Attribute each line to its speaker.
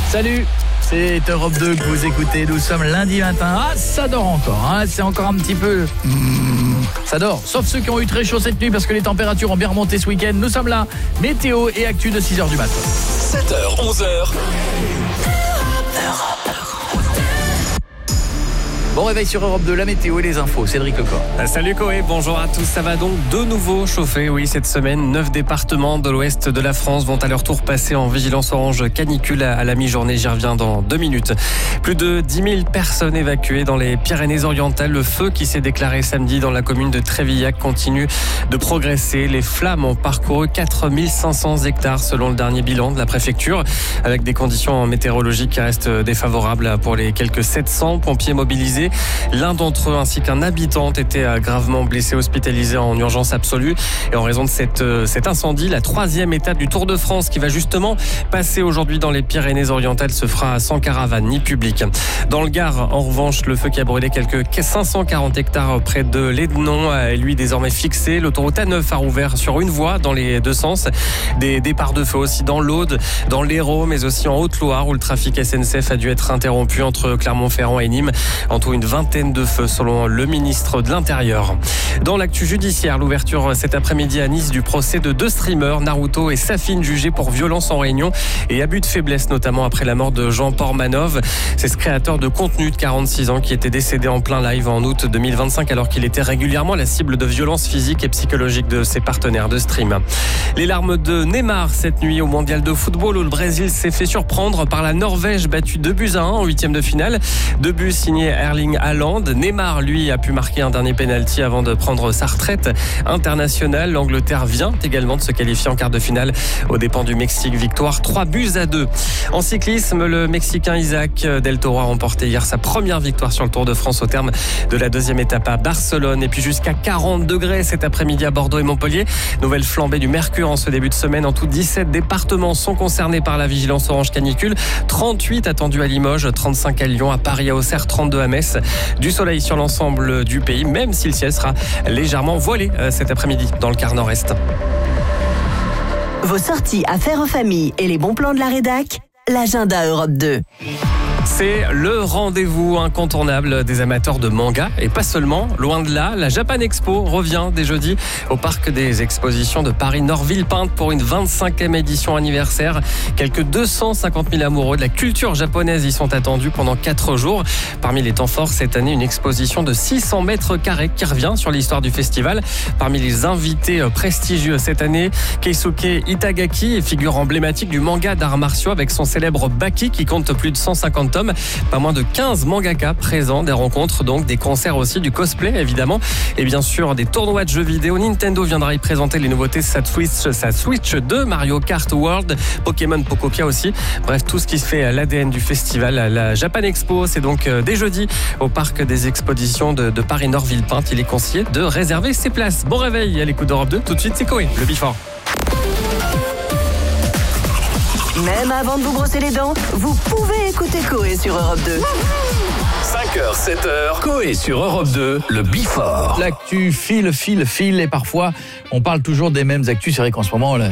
Speaker 1: Salut, c'est Europe 2 que vous écoutez. Nous sommes lundi matin. Ah, ça dort encore, hein. C'est encore un petit peu... Ça dort, sauf ceux qui ont eu très chaud cette nuit parce que les températures ont bien remonté ce week-end. Nous sommes là, météo et actu de 6h du matin.
Speaker 2: 7h, 11h.
Speaker 1: Bon réveil sur Europe 2, la météo et les infos. Cédric Lecor.
Speaker 3: Salut Koé, bonjour à tous. Ça va donc de nouveau chauffer, oui, cette semaine. 9 départements de l'ouest de la France vont à leur tour passer en vigilance orange canicule à la mi-journée. J'y reviens dans 2 minutes. Plus de 10 000 personnes évacuées dans les Pyrénées-Orientales. Le feu qui s'est déclaré samedi dans la commune de Trévillac continue de progresser. Les flammes ont parcouru 4 500 hectares selon le dernier bilan de la préfecture, avec des conditions météorologiques qui restent défavorables pour les quelques 700 pompiers mobilisés. L'un d'entre eux ainsi qu'un habitant était gravement blessé, hospitalisé en urgence absolue. Et en raison de cet incendie, la 3e étape du Tour de France qui va justement passer aujourd'hui dans les Pyrénées-Orientales se fera sans caravane ni public. Dans le Gard, en revanche, le feu qui a brûlé quelques 540 hectares près de Lédenon est lui désormais fixé. L'autoroute A9 a rouvert sur une voie dans les deux sens. Des départs de feu aussi dans l'Aude, dans l'Hérault, mais aussi en Haute-Loire où le trafic SNCF a dû être interrompu entre Clermont-Ferrand et Nîmes. En tout, une vingtaine de feux selon le ministre de l'Intérieur. Dans l'actu judiciaire, l'ouverture cet après-midi à Nice du procès de 2 streamers, Naruto et Safine, jugés pour violence en réunion et abus de faiblesse, notamment après la mort de Jean Portmanov. C'est ce créateur de contenu de 46 ans qui était décédé en plein live en août 2025 alors qu'il était régulièrement la cible de violences physiques et psychologiques de ses partenaires de stream. Les larmes de Neymar cette nuit au mondial de football où le Brésil s'est fait surprendre par la Norvège battue 2-1 en 8e de finale. 2 buts signés Erling Haaland. Neymar, lui, a pu marquer un dernier penalty avant de prendre sa retraite internationale. L'Angleterre vient également de se qualifier en quart de finale aux dépens du Mexique. Victoire 3-2. En cyclisme, le Mexicain Isaac Del Toro a remporté hier sa première victoire sur le Tour de France au terme de la 2e étape à Barcelone. Et puis jusqu'à 40 degrés cet après-midi à Bordeaux et Montpellier. Nouvelle flambée du mercure en ce début de semaine. En tout, 17 départements sont concernés par la vigilance orange canicule. 38 attendus à Limoges, 35 à Lyon, à Paris, à Auxerre, 32 à Metz. Du soleil sur l'ensemble du pays, même si le ciel sera légèrement voilé cet après-midi dans le quart nord-est.
Speaker 4: Vos sorties à faire en famille et les bons plans de la rédac, l'agenda Europe 2.
Speaker 3: C'est le rendez-vous incontournable des amateurs de manga et pas seulement. Loin de là, la Japan Expo revient dès jeudi au parc des expositions de Paris-Nord-Villepinte pour une 25e édition anniversaire. Quelques 250 000 amoureux de la culture japonaise y sont attendus pendant 4 jours. Parmi les temps forts cette année, une exposition de 600 mètres carrés qui revient sur l'histoire du festival. Parmi les invités prestigieux cette année, Keisuke Itagaki, figure emblématique du manga d'arts martiaux avec son célèbre Baki qui compte plus de 150 tomes. Pas moins de 15 mangaka présents, des rencontres donc, des concerts aussi, du cosplay évidemment et bien sûr des tournois de jeux vidéo. Nintendo viendra y présenter les nouveautés de sa Switch 2, Mario Kart World, Pokémon Pokopia aussi. Bref, tout ce qui fait l'ADN du festival. La Japan Expo, c'est donc dès jeudi au parc des expositions de Paris-Nord-Villepinte. Il est conseillé de réserver ses places. Bon réveil à l'écoute d'Europe 2. Tout de suite, c'est Koé, le Before.
Speaker 4: Même avant de vous brosser les dents, vous pouvez écouter Koé sur Europe 2.
Speaker 2: 5h, 7h. Koé sur Europe 2, le Before.
Speaker 1: L'actu file et parfois on parle toujours des mêmes actus. C'est vrai qu'en ce moment